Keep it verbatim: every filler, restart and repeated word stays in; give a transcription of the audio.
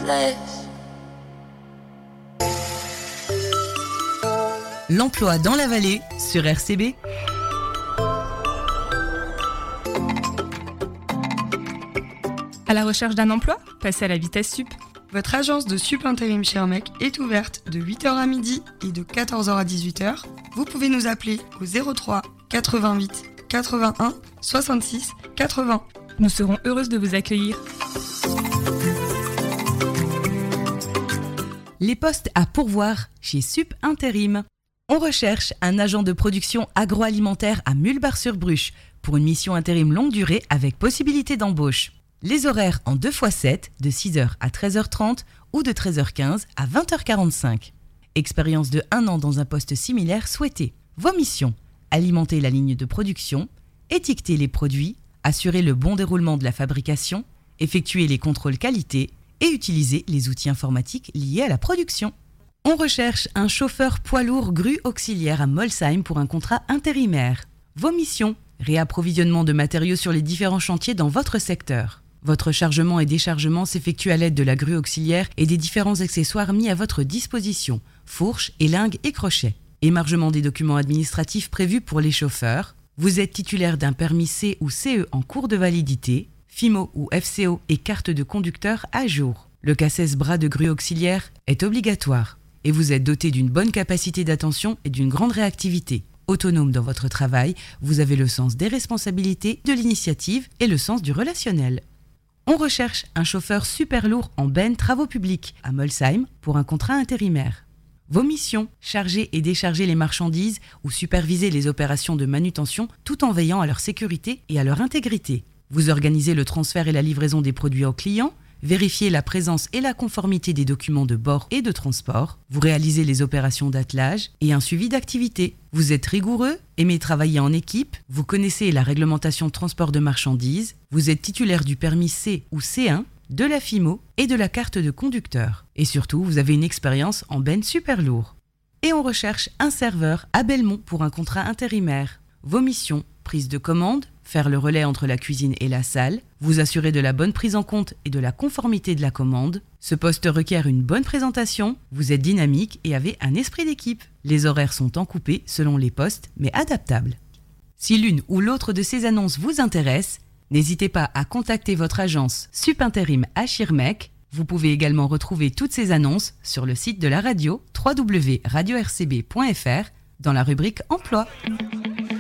worthless. L'emploi dans la vallée sur R C B. À la recherche d'un emploi? Passez à la vitesse sup. Votre agence de sup intérim chez Hermec est ouverte de huit heures à midi et de quatorze heures à dix-huit heures. Vous pouvez nous appeler au zéro trois quatre-vingt-huit quatre-vingt-un soixante-six quatre-vingts. Nous serons heureuses de vous accueillir. Les postes à pourvoir chez Sup Intérim. On recherche un agent de production agroalimentaire à Mulbar-sur-Bruche pour une mission intérim longue durée avec possibilité d'embauche. Les horaires en deux fois sept, de six heures à treize heures trente ou de treize heures quinze à vingt heures quarante-cinq. Expérience de un an dans un poste similaire souhaité. Vos missions: alimenter la ligne de production, étiqueter les produits, assurer le bon déroulement de la fabrication, effectuer les contrôles qualité et utiliser les outils informatiques liés à la production. On recherche un chauffeur poids lourd grue auxiliaire à Molsheim pour un contrat intérimaire. Vos missions: réapprovisionnement de matériaux sur les différents chantiers dans votre secteur. Votre chargement et déchargement s'effectue à l'aide de la grue auxiliaire et des différents accessoires mis à votre disposition, fourches, élingues et crochets. Émargement des documents administratifs prévus pour les chauffeurs. Vous êtes titulaire d'un permis C ou C E en cours de validité, F I M O ou F C O et carte de conducteur à jour. Le cassesse bras de grue auxiliaire est obligatoire et vous êtes doté d'une bonne capacité d'attention et d'une grande réactivité. Autonome dans votre travail, vous avez le sens des responsabilités, de l'initiative et le sens du relationnel. On recherche un chauffeur super lourd en benne travaux publics à Molsheim pour un contrat intérimaire. Vos missions: charger et décharger les marchandises ou superviser les opérations de manutention tout en veillant à leur sécurité et à leur intégrité. Vous organisez le transfert et la livraison des produits aux clients, vérifiez la présence et la conformité des documents de bord et de transport, vous réalisez les opérations d'attelage et un suivi d'activité. Vous êtes rigoureux, aimez travailler en équipe, vous connaissez la réglementation de transport de marchandises, vous êtes titulaire du permis C ou C un, de la F I M O et de la carte de conducteur. Et surtout, vous avez une expérience en benne super lourd. Et on recherche un serveur à Belmont pour un contrat intérimaire. Vos missions: prise de commande, faire le relais entre la cuisine et la salle, vous assurer de la bonne prise en compte et de la conformité de la commande. Ce poste requiert une bonne présentation, vous êtes dynamique et avez un esprit d'équipe. Les horaires sont encoupés selon les postes, mais adaptables. Si l'une ou l'autre de ces annonces vous intéresse, n'hésitez pas à contacter votre agence Sup Intérim à Schirmeck. Vous pouvez également retrouver toutes ces annonces sur le site de la radio w w w point radio r c b point f r dans la rubrique Emploi.